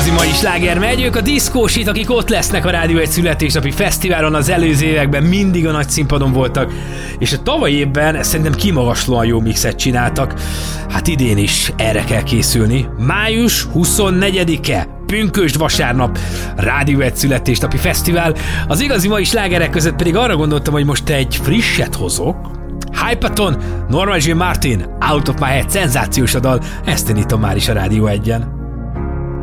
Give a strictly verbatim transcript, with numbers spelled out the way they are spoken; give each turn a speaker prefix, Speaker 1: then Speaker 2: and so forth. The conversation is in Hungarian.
Speaker 1: igazi mai sláger megy, ők a diszkósit, akik ott lesznek a Rádió egy születésnapi fesztiválon, az előző években mindig a nagy színpadon voltak, és a tavalyi évben szerintem kimagaslóan jó mixet csináltak. Hát idén is erre kell készülni. május huszonnegyedike, pünkösd vasárnap, Rádió egy születésnapi fesztivál. Az igazi mai slágerek között pedig arra gondoltam, hogy most egy frisset hozok. Hypaton, Norma Jean Martin, Out of My Head, szenzációs a dal, ezt tanítom már is a Rádió egyen.